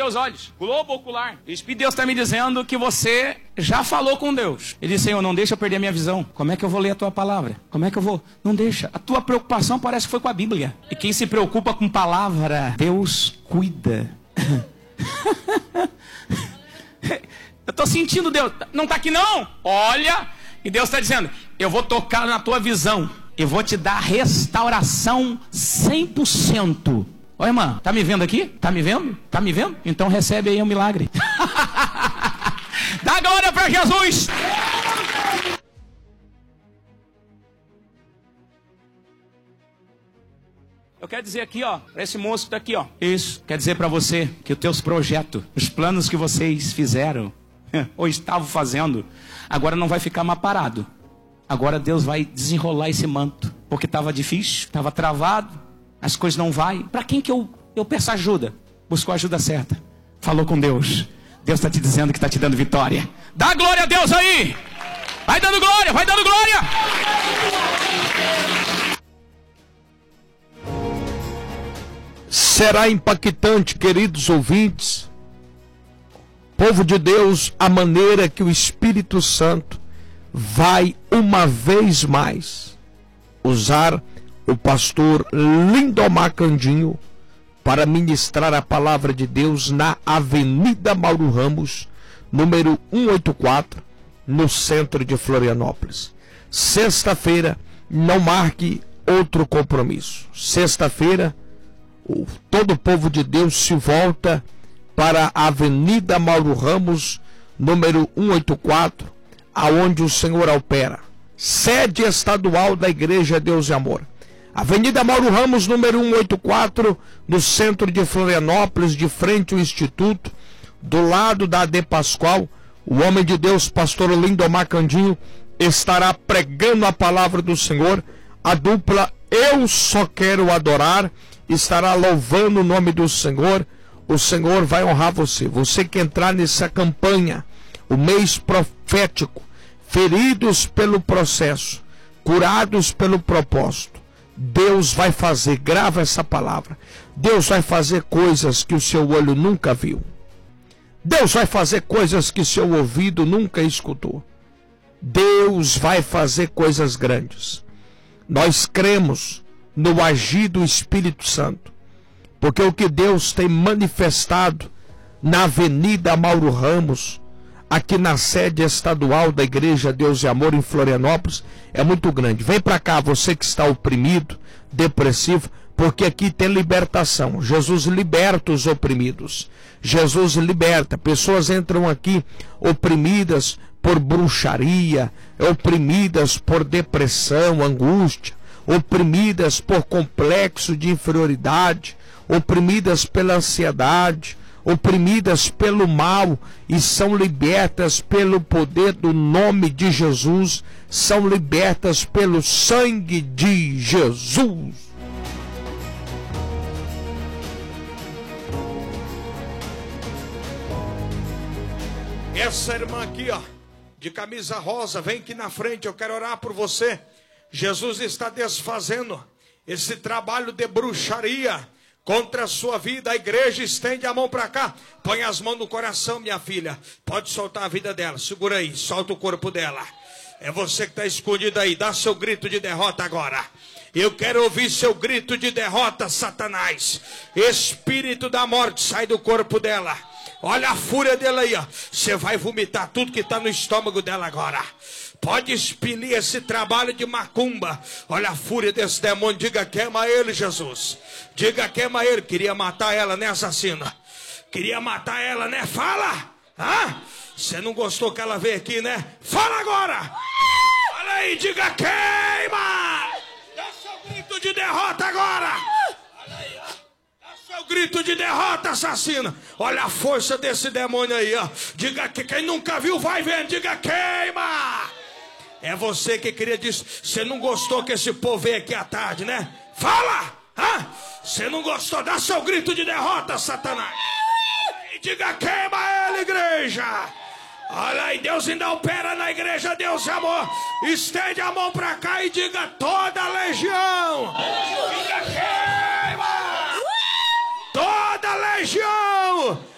teus olhos. Globo ocular. O Espírito de Deus está me dizendo que você já falou com Deus. Ele disse, Senhor, não deixa eu perder a minha visão. Como é que eu vou ler a tua palavra? Como é que eu vou? Não deixa. A tua preocupação parece que foi com a Bíblia. E quem se preocupa com palavra, Deus cuida. Eu estou sentindo Deus. Não está aqui não? Olha. E Deus está dizendo, eu vou tocar na tua visão. Eu vou te dar restauração 100%. Ô irmã, tá me vendo aqui? Tá me vendo? Tá me vendo? Então recebe aí um milagre. Dá glória para Jesus. Eu quero dizer aqui, ó, para esse moço que tá aqui, ó. Isso, quer dizer para você que os teus projetos, os planos que vocês fizeram, ou estavam fazendo, agora não vai ficar mais parado. Agora Deus vai desenrolar esse manto. Porque estava difícil, estava travado, as coisas não vai. Para quem que eu peço ajuda? Buscou a ajuda certa. Falou com Deus. Deus está te dizendo que está te dando vitória. Dá glória a Deus aí. Vai dando glória, vai dando glória. Será impactante, queridos ouvintes, povo de Deus, a maneira que o Espírito Santo vai uma vez mais usar o pastor Lindomar Candinho para ministrar a palavra de Deus na Avenida Mauro Ramos, número 184, no centro de Florianópolis. Sexta-feira, não marque outro compromisso. Sexta-feira, todo o povo de Deus se volta para a Avenida Mauro Ramos, número 184, aonde o Senhor opera. Sede estadual da Igreja Deus e Amor. Avenida Mauro Ramos, número 184, no centro de Florianópolis, de frente ao Instituto, do lado da AD Pascoal. O homem de Deus, pastor Lindomar Candinho, estará pregando a palavra do Senhor. A dupla Eu Só Quero Adorar estará louvando o nome do Senhor. O Senhor vai honrar você. Você que entrar nessa campanha, o mês profético, feridos pelo processo, curados pelo propósito, Deus vai fazer, grava essa palavra, Deus vai fazer coisas que o seu olho nunca viu. Deus vai fazer coisas que seu ouvido nunca escutou. Deus vai fazer coisas grandes. Nós cremos no agir do Espírito Santo, porque o que Deus tem manifestado na Avenida Mauro Ramos, aqui na sede estadual da Igreja Deus e Amor em Florianópolis, é muito grande. Vem para cá, você que está oprimido, depressivo, porque aqui tem libertação. Jesus liberta os oprimidos. Jesus liberta. Pessoas entram aqui oprimidas por bruxaria, oprimidas por depressão, angústia, oprimidas por complexo de inferioridade, oprimidas pela ansiedade, oprimidas pelo mal, e são libertas pelo poder do nome de Jesus, são libertas pelo sangue de Jesus. Essa irmã aqui, ó, de camisa rosa, vem aqui na frente, eu quero orar por você. Jesus está desfazendo esse trabalho de bruxaria contra a sua vida. A igreja estende a mão para cá. Põe as mãos no coração, minha filha. Pode soltar a vida dela. Segura aí, solta o corpo dela. É você que está escondido aí. Dá seu grito de derrota agora. Eu quero ouvir seu grito de derrota, Satanás. Espírito da morte, sai do corpo dela. Olha a fúria dela aí, ó. Você vai vomitar tudo que está no estômago dela agora. Pode expelir esse trabalho de macumba. Olha a fúria desse demônio. Diga, queima ele, Jesus. Diga, queima ele. Queria matar ela, né, assassina? Queria matar ela, né? Fala! Hã? Você não gostou que ela veio aqui, né? Fala agora! Olha aí, diga, queima! Dá seu grito de derrota agora! Olha aí, ó. Dá seu grito de derrota, assassina! Olha a força desse demônio aí, ó. Diga que quem nunca viu vai vendo. Diga, queima! É você que queria dizer. Você não gostou que esse povo veio aqui à tarde, né? Fala! Hã? Você não gostou? Dá seu grito de derrota, Satanás. E diga, queima ele, igreja. Olha aí, Deus ainda opera na igreja, Deus é amor. Estende a mão pra cá e diga, toda a legião. Diga, queima. Toda a legião.